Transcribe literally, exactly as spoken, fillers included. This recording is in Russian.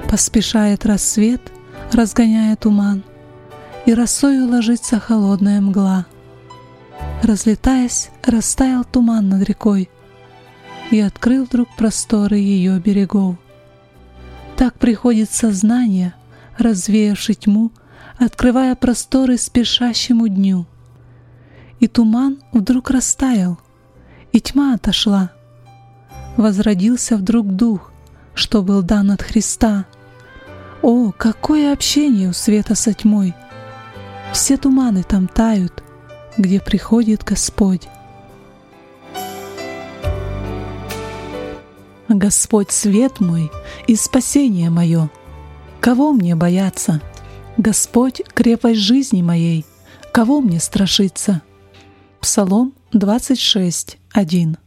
Поспешает рассвет, разгоняя туман, и росою ложится холодная мгла. Разлетаясь, растаял туман над рекой и открыл вдруг просторы ее берегов. Так приходит сознание, развеявши тьму, открывая просторы спешащему дню. И туман вдруг растаял, и тьма отошла. Возродился вдруг дух, что был дан от Христа. О, какое общение у света со тьмой! Все туманы там тают, где приходит Господь. Господь свет мой и спасение мое. Кого мне бояться? Господь крепость жизни моей. Кого мне страшиться? Псалом двадцать шесть, один.